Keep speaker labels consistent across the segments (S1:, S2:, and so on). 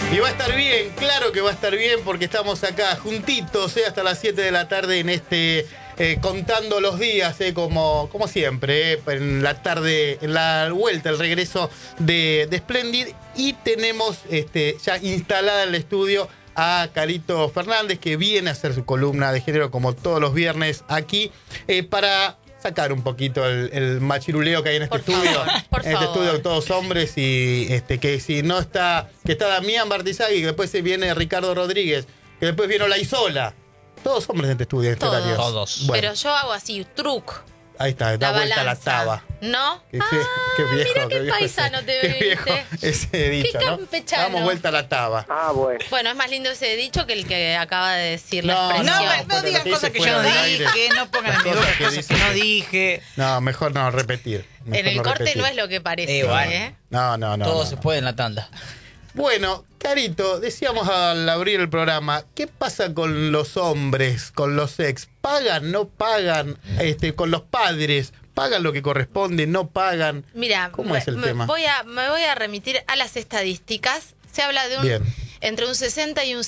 S1: Y va a estar bien, claro que va a estar bien, porque estamos acá juntitos hasta las 7 de la tarde en este contando los días, como siempre, en la tarde, en la vuelta, el regreso de Splendid. Y tenemos ya instalada en el estudio a Carito Fernández, que viene a hacer su columna de género como todos los viernes aquí, para sacar un poquito el machiruleo que hay en este estudio.
S2: Por
S1: en este estudio, todos hombres, y que si no está, que está Damián Bartizagui, que después se viene Ricardo Rodríguez, que después viene Olaizola. Todos hombres en este estudio, en este horario.
S3: Todos.
S1: Bueno,
S2: Pero yo hago así, truc.
S1: ahí está, da vuelta la taba.
S2: ¿No?
S1: Qué viejo,
S2: mira qué paisano te
S1: qué viejo
S2: viste.
S1: ese dicho,
S2: Qué
S1: ¿no?
S2: campechano.
S1: Damos vuelta la taba.
S4: Ah, bueno.
S2: Bueno, es más lindo ese dicho que el que acaba de decir la
S1: No,
S2: expresión.
S3: No digan
S1: que
S3: cosas
S1: dice
S3: que yo no
S1: fuera del
S3: dije,
S1: aire.
S3: no pongan en mi
S1: Las
S3: boca
S1: cosas que
S3: cosas que
S1: dice
S3: no
S1: que-
S3: dije.
S1: No, mejor no repetir. Mejor
S2: En el
S1: no
S2: corte
S1: repetir.
S2: no es lo que parece,
S3: Bueno.
S2: ¿eh?
S1: No.
S3: Todo
S1: no,
S3: se
S1: no.
S3: puede en la tanda.
S1: Bueno, Carito, decíamos al abrir el programa, ¿qué pasa con los hombres, con los ex? ¿Pagan, no pagan? Con los padres, ¿pagan lo que corresponde, no pagan?
S2: Mira,
S1: ¿Cómo es el tema?
S2: me voy a remitir a las estadísticas. Se habla de
S1: Bien.
S2: entre un 60 y un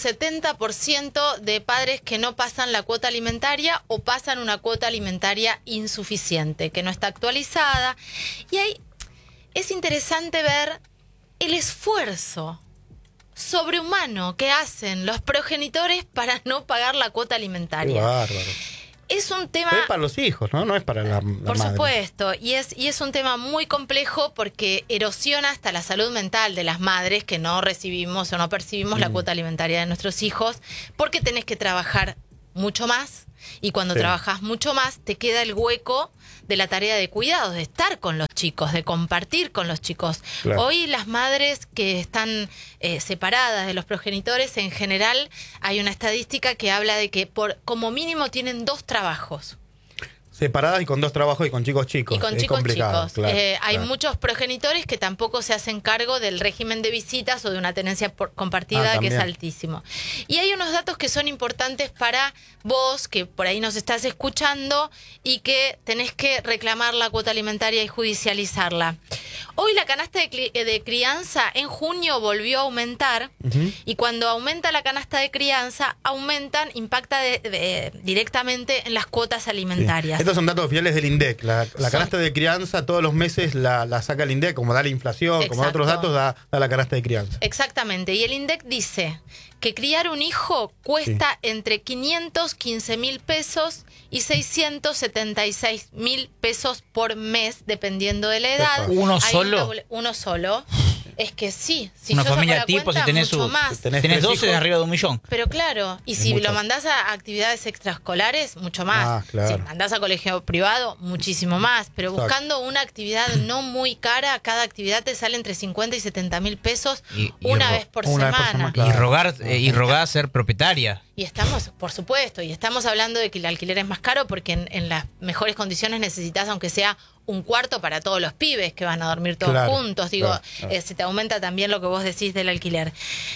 S2: 70% de padres que no pasan la cuota alimentaria o pasan una cuota alimentaria insuficiente, que no está actualizada. Y ahí es interesante ver el esfuerzo sobrehumano que hacen los progenitores para no pagar la cuota
S1: Qué
S2: alimentaria.
S1: bárbaro.
S2: Es un tema...
S1: Pero es para los hijos, ¿no? No es para la
S2: Por
S1: madre.
S2: supuesto, y es un tema muy complejo porque erosiona hasta la salud mental de las madres que no recibimos o no percibimos la cuota alimentaria de nuestros hijos, porque tenés que trabajar mucho más, y cuando
S1: Sí.
S2: trabajas mucho más te queda el hueco de la tarea de cuidados, de estar con los chicos, de compartir con los chicos.
S1: Claro.
S2: Hoy las madres que están separadas de los progenitores, en general hay una estadística que habla de que como mínimo tienen 2 trabajos.
S1: Separadas y con 2 trabajos y con chicos chicos.
S2: Y con
S1: Es
S2: chicos
S1: complicado,
S2: chicos.
S1: claro,
S2: Hay
S1: claro.
S2: muchos progenitores que tampoco se hacen cargo del régimen de visitas o de una tenencia compartida que es
S1: también.
S2: altísimo. Y hay unos datos que son importantes para vos, que por ahí nos estás escuchando y que tenés que reclamar la cuota alimentaria y judicializarla. Hoy la canasta de crianza en junio volvió a aumentar, y cuando aumenta la canasta de crianza, impacta directamente en las cuotas alimentarias.
S1: Estos son datos oficiales del INDEC. La canasta de crianza todos los meses la saca el INDEC, como da la inflación, como
S2: Exacto.
S1: otros datos, da la canasta de crianza.
S2: Exactamente, y el INDEC dice que criar un hijo cuesta entre 515.000 pesos y 676.000 pesos por mes, dependiendo de la edad.
S1: Epa.
S3: ¿Uno
S2: Hay
S3: solo?
S2: Uno solo. Es que sí, si
S3: Una
S2: yo saco
S3: familia
S2: la
S3: tipo,
S2: cuenta,
S3: si tenés,
S2: mucho más.
S1: tenés
S3: tenés
S1: 3
S3: 12 de
S1: hijos.
S3: arriba de 1.000.000.
S2: Pero claro, y si
S1: mucho.
S2: lo mandás a actividades extraescolares, mucho más.
S1: Ah, claro.
S2: Si mandás a colegio privado, muchísimo más. Pero
S1: Exacto.
S2: buscando una actividad no muy cara, cada actividad te sale entre 50 y 70.000 pesos
S3: Y
S2: una vez por
S1: una vez por
S2: semana.
S1: semana, claro.
S3: Y rogar ser propietaria.
S2: Y estamos, por supuesto, y estamos hablando de que el alquiler es más caro porque en las mejores condiciones necesitas, aunque sea un cuarto para todos los pibes que van a dormir todos
S1: Claro,
S2: juntos. Digo,
S1: claro.
S2: se te aumenta también lo que vos decís del alquiler.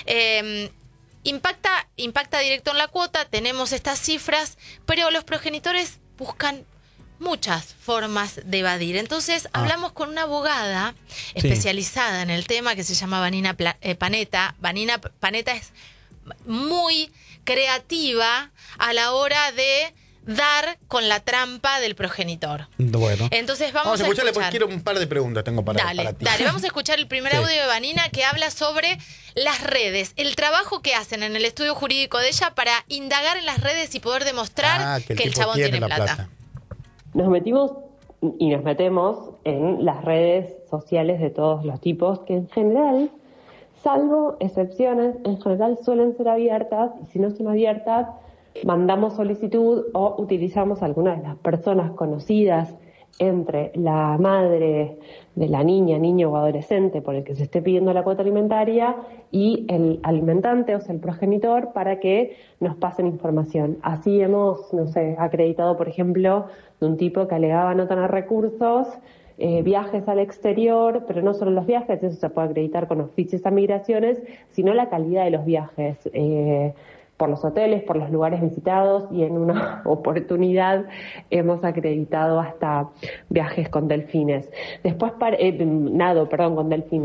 S2: Impacta directo en la cuota, tenemos estas cifras, pero los progenitores buscan muchas formas de evadir. Entonces, hablamos con una abogada especializada en el tema que se llama Vanina Panetta. Vanina Panetta es muy creativa a la hora de dar con la trampa del progenitor.
S1: Bueno.
S2: Entonces vamos a
S1: escucharle, porque
S2: escuchar.
S1: quiero un par de preguntas tengo para ti.
S2: Dale, vamos a escuchar el primer
S1: Sí.
S2: audio de Vanina que habla sobre las redes, el trabajo que hacen en el estudio jurídico de ella para indagar en las redes y poder demostrar que el
S1: tipo
S2: chabón tiene
S1: la
S2: plata.
S4: Nos metimos y nos metemos en las redes sociales de todos los tipos, que en general, salvo excepciones, en general suelen ser abiertas, y si no son abiertas, mandamos solicitud o utilizamos alguna de las personas conocidas entre la madre de la niña, niño o adolescente por el que se esté pidiendo la cuota alimentaria y el alimentante, o sea, el progenitor, para que nos pasen información. Así hemos, acreditado, por ejemplo, de un tipo que alegaba no tener recursos, viajes al exterior, pero no solo los viajes, eso se puede acreditar con oficios a migraciones, sino la calidad de los viajes, por los hoteles, por los lugares visitados, y en una oportunidad hemos acreditado hasta viajes con delfines. Después, nado con delfines.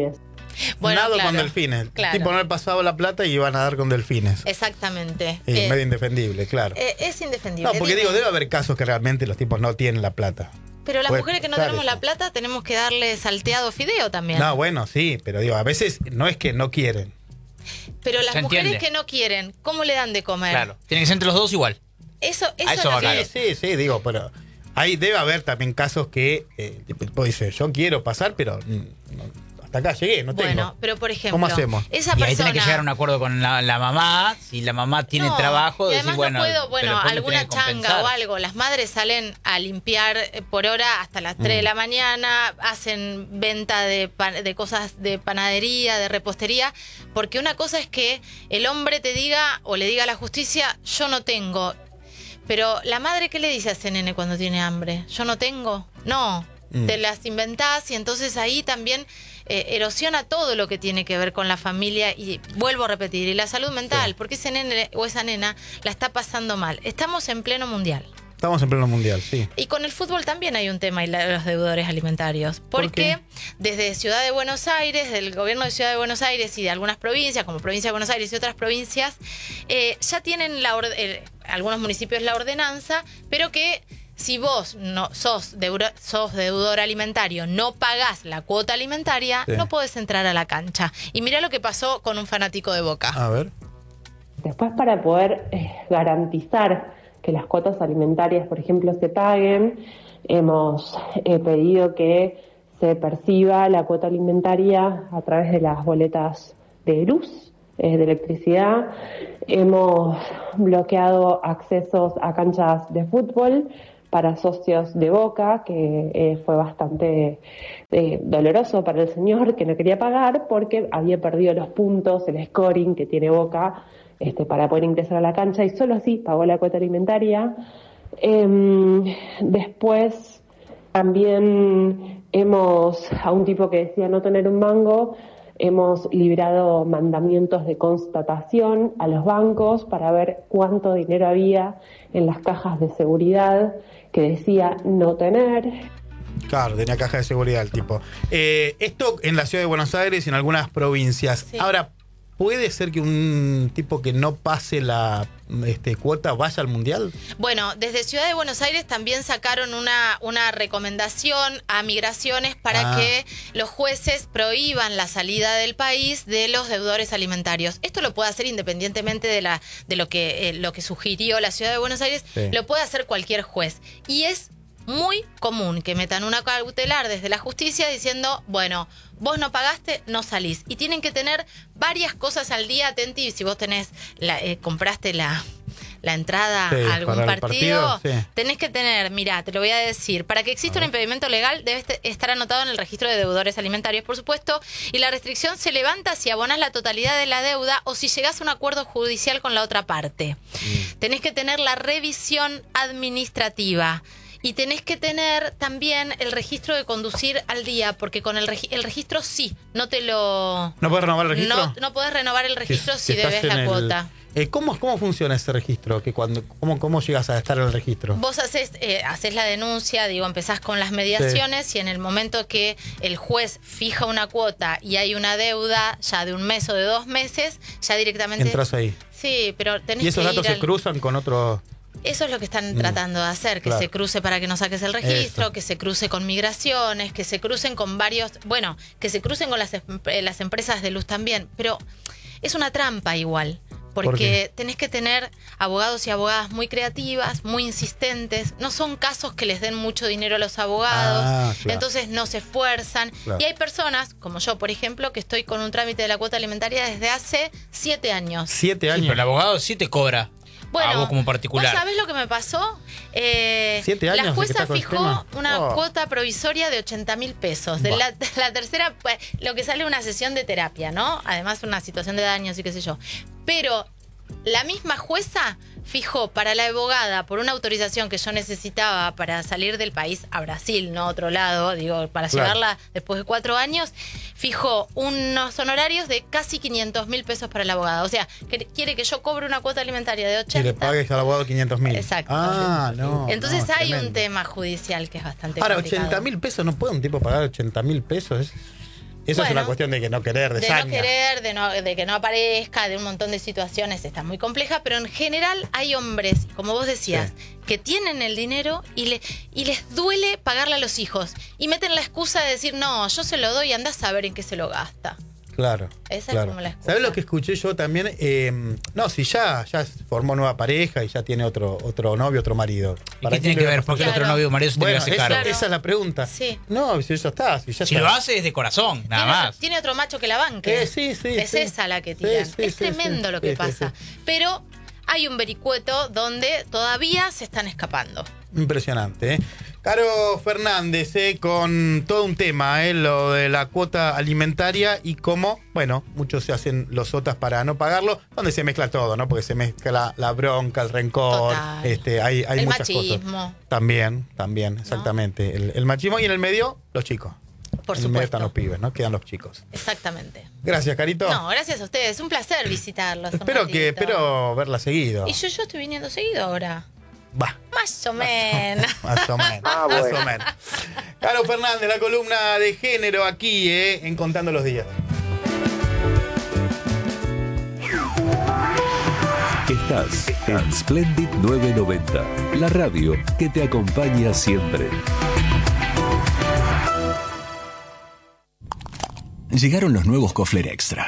S2: Bueno,
S1: nado
S2: claro,
S1: con delfines.
S2: claro.
S1: Tipo, no le pasaba la plata y iba a nadar con delfines.
S2: Exactamente.
S1: Y medio indefendible, claro.
S2: Es indefendible.
S1: No, porque
S2: Dime.
S1: digo, debe haber casos que realmente los tipos no tienen la plata.
S2: Pero las
S1: Puede
S2: mujeres que no
S1: pasar
S2: tenemos
S1: eso.
S2: la plata tenemos que darle salteado fideo también.
S1: No, bueno, sí, pero digo, a veces no es que no quieren.
S2: Pero las
S3: Se
S2: mujeres
S3: entiende.
S2: que no quieren, ¿cómo le dan de comer?
S3: Claro. Tienen que ser entre los dos igual.
S2: Eso
S3: A eso
S2: es
S3: va,
S2: lo
S3: claro.
S2: que...
S1: Sí, digo, pero ahí debe haber también casos que el tipo dice, yo quiero pasar, pero hasta acá llegué, no
S2: Bueno,
S1: tengo.
S2: pero por ejemplo,
S1: ¿Cómo hacemos?
S2: esa
S3: Y ahí
S2: persona...
S3: tenés que llegar a un acuerdo con la mamá. Si la mamá tiene
S2: No,
S3: trabajo,
S2: y
S3: decís,
S2: además
S3: bueno,
S2: no puedo,
S3: pero después me
S2: alguna
S3: tenés que
S2: changa
S3: compensar.
S2: o algo. Las madres salen a limpiar por hora hasta las 3 de la mañana, hacen venta de cosas de panadería, de repostería, porque una cosa es que el hombre te diga o le diga a la justicia, yo no tengo. Pero la madre, ¿qué le dice a ese nene cuando tiene hambre? ¿Yo no tengo? No, te las inventás y entonces ahí también erosiona todo lo que tiene que ver con la familia y vuelvo a repetir, y la salud mental,
S1: Sí.
S2: porque ese nene o esa nena la está pasando mal. Estamos en pleno mundial.
S1: Estamos en pleno mundial, sí.
S2: Y con el fútbol también hay un tema y los deudores alimentarios.
S1: ¿Por
S2: Porque
S1: qué?
S2: desde Ciudad de Buenos Aires, del gobierno de Ciudad de Buenos Aires y de algunas provincias, como Provincia de Buenos Aires y otras provincias, ya tienen algunos municipios la ordenanza, pero que si vos no sos deudor alimentario, no pagás la cuota alimentaria,
S1: Sí.
S2: no podés entrar a la cancha. Y mirá lo que pasó con un fanático de Boca.
S1: A ver.
S4: Después, para poder garantizar que las cuotas alimentarias, por ejemplo, se paguen, hemos pedido que se perciba la cuota alimentaria a través de las boletas de luz, de electricidad. Hemos bloqueado accesos a canchas de fútbol para socios de Boca, que fue bastante doloroso para el señor, que no quería pagar porque había perdido los puntos, el scoring que tiene Boca para poder ingresar a la cancha, y solo así pagó la cuota alimentaria. Después también a un tipo que decía no tener un mango, hemos librado mandamientos de constatación a los bancos para ver cuánto dinero había en las cajas de seguridad que decía no tener.
S1: Claro, tenía caja de seguridad el tipo. Esto en la ciudad de Buenos Aires y en algunas provincias.
S2: Sí.
S1: Ahora, ¿puede ser que un tipo que no pase la cuota vaya al mundial?
S2: Bueno, desde Ciudad de Buenos Aires también sacaron una recomendación a migraciones para que los jueces prohíban la salida del país de los deudores alimentarios. Esto lo puede hacer independientemente de lo que sugirió la Ciudad de Buenos Aires,
S1: Sí.
S2: lo puede hacer cualquier juez. Y es muy común que metan una cautelar desde la justicia diciendo, bueno, vos no pagaste, no salís. Y tienen que tener varias cosas al día, Tenti, si vos compraste la entrada
S1: Sí,
S2: a algún
S1: para el
S2: partido,
S1: sí.
S2: tenés que tener, mirá, te lo voy a decir, para que exista un impedimento legal debe estar anotado en el registro de deudores alimentarios, por supuesto, y la restricción se levanta si abonás la totalidad de la deuda o si llegás a un acuerdo judicial con la otra parte. Tenés que tener la revisión administrativa. Y tenés que tener también el registro de conducir al día, porque con el registro sí, no te lo...
S1: ¿No puedes renovar el registro?
S2: No podés renovar el registro si
S1: estás
S2: debes
S1: en
S2: la cuota.
S1: ¿Cómo funciona ese registro? ¿Cómo llegas a estar en el registro?
S2: Vos haces la denuncia, empezás con las mediaciones y en el momento que el juez fija una cuota y hay una deuda ya de un mes o de 2 meses, ya directamente...
S1: Entras ahí.
S2: Sí, pero tenés
S1: ¿Y esos
S2: que ir
S1: datos se cruzan con otros...?
S2: Eso es lo que están tratando de hacer, que
S1: Claro.
S2: se cruce para que no saques el registro,
S1: Eso.
S2: que se cruce con migraciones, que se crucen con que se crucen con las empresas de luz también, pero es una trampa igual,
S1: ¿Por
S2: porque
S1: qué?
S2: tenés que tener abogados y abogadas muy creativas, muy insistentes, no son casos que les den mucho dinero a los abogados,
S1: Claro.
S2: entonces no se esfuerzan,
S1: Claro.
S2: y hay personas, como yo por ejemplo, que estoy con un trámite de la cuota alimentaria desde hace 7 años.
S1: 7
S3: Sí,
S1: años.
S3: pero el abogado sí te cobra. A vos como particular.
S2: ¿Vos sabés lo que me pasó?
S1: 7 años
S2: La
S1: de que
S2: jueza
S1: está con el
S2: fijó
S1: tema.
S2: una
S1: Oh.
S2: cuota provisoria de 80.000 pesos. De la tercera, pues, lo que sale una sesión de terapia, ¿no? Además, una situación de daños y qué sé yo. Pero la misma jueza fijó para la abogada, por una autorización que yo necesitaba para salir del país a Brasil, no a otro lado, para
S1: Claro.
S2: llevarla después de 4 años, fijó unos honorarios de casi 500.000 pesos para la abogada. O sea, quiere que yo cobre una cuota alimentaria de 80.
S1: Y le pagues al abogado 500.000.
S2: Exacto.
S1: No.
S2: Entonces
S1: no,
S2: hay
S1: tremendo.
S2: un tema judicial que es bastante
S1: Ahora,
S2: complicado.
S1: 80.000 pesos, ¿no puede un tipo pagar 80.000 pesos? Eso es una cuestión de que no querer, de saña.
S2: No querer, de que no aparezca, de un montón de situaciones, está muy compleja, pero en general hay hombres, como vos decías, que tienen el dinero y les duele pagarle a los hijos. Y meten la excusa de decir, no, yo se lo doy y andás a saber en qué se lo gasta.
S1: Claro.
S2: Esa
S1: claro.
S2: es como la excusa.
S1: ¿Sabés lo que escuché yo también? Si ya formó nueva pareja y ya tiene otro novio, otro marido.
S3: ¿Y qué tiene que ver? ¿Por qué el otro novio o marido se tiene que hacer cargo?
S1: Esa es la pregunta.
S2: Sí.
S1: No, si ya está. Si
S3: lo hace es de corazón, nada más.
S2: Tiene otro macho que la banque. Es esa la que tiran. Es tremendo lo que pasa. Pero hay un vericueto donde todavía se están escapando.
S1: Impresionante, ¿eh? Caro Fernández, con todo un tema, lo de la cuota alimentaria y cómo, muchos se hacen los otas para no pagarlo, donde se mezcla todo, ¿no? Porque se mezcla la bronca, el rencor, hay
S2: el
S1: muchas
S2: machismo.
S1: Cosas. También, exactamente. ¿No? El machismo y en el medio, los chicos.
S2: Por supuesto.
S1: En el medio están los pibes, ¿no? Quedan los chicos.
S2: Exactamente.
S1: Gracias, Carito.
S2: No, gracias a ustedes. Un placer visitarlos.
S1: Espero verla seguido.
S2: Y yo estoy viniendo seguido ahora.
S1: Va.
S2: Más o menos.
S1: Más o menos. Caro Fernández, la columna de género aquí, en Contando los Días.
S5: Estás en Splendid 990, la radio que te acompaña siempre.
S6: Llegaron los nuevos Kofler Extra.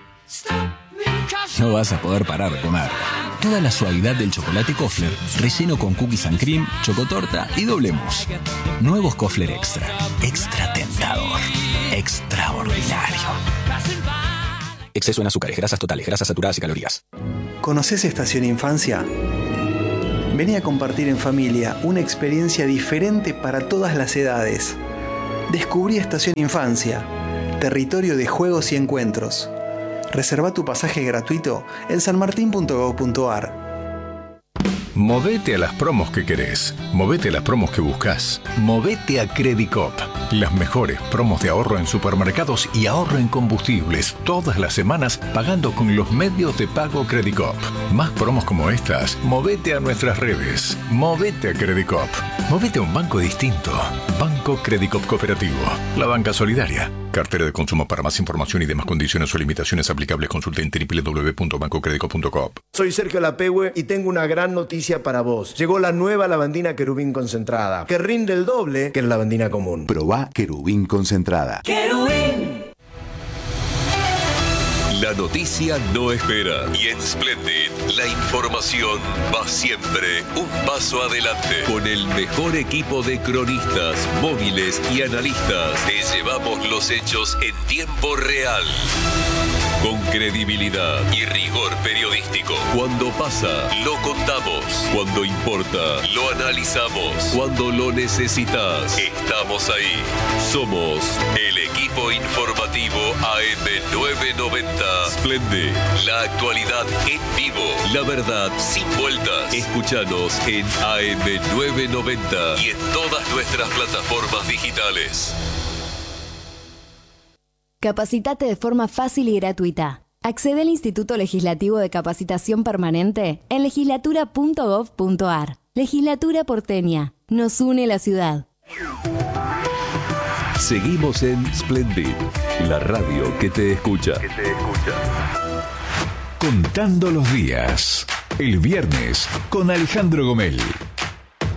S6: No vas a poder parar de comer. Toda la suavidad del chocolate Kofler, relleno con cookies and cream, chocotorta y doble mousse. Nuevos Kofler Extra. Extra tentador. Extraordinario. Exceso en azúcares, grasas totales, grasas saturadas y calorías.
S7: ¿Conoces Estación Infancia? Vení a compartir en familia una experiencia diferente para todas las edades. Descubrí Estación Infancia, territorio de juegos y encuentros. Reserva tu pasaje gratuito en sanmartin.gov.ar.
S8: Movete a las promos que querés. Movete a las promos que buscas. Movete a Credicop. Las mejores promos de ahorro en supermercados y ahorro en combustibles todas las semanas pagando con los medios de pago Credicop. Más promos como estas. Movete a nuestras redes. Movete a Credicop. Movete a un banco distinto. Banco Credicop Cooperativo. La banca solidaria. Cartera de consumo. Para más información y demás condiciones o limitaciones aplicables, consulte en www.bancocredico.com.
S9: Soy Sergio Lapehue y tengo una gran noticia para vos. Llegó la nueva lavandina Querubín concentrada, que rinde el doble que la lavandina común.
S10: Probá Querubín concentrada.
S5: ¡Querubín! La noticia no espera y en Splendid la información va siempre un paso adelante. Con el mejor equipo de cronistas, móviles y analistas te llevamos los hechos en tiempo real. Con credibilidad y rigor periodístico. Cuando pasa, lo contamos. Cuando importa, lo analizamos. Cuando lo necesitas, estamos ahí. Somos el equipo informativo AM990. Splendid, la actualidad en vivo. La verdad sin vueltas. Escúchanos en AM990 y en todas nuestras plataformas digitales.
S11: Capacitate de forma fácil y gratuita. Accede al Instituto Legislativo de Capacitación Permanente en legislatura.gov.ar. Legislatura porteña. Nos une la ciudad.
S5: Seguimos en Splendid, la radio que te escucha.
S8: Contando los días. El viernes con Alejandro Gomel.